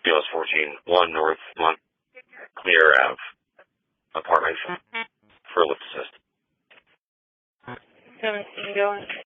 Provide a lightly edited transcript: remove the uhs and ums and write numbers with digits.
US 14, 1 North Montclair Ave, apartment for lift assist. 17 going.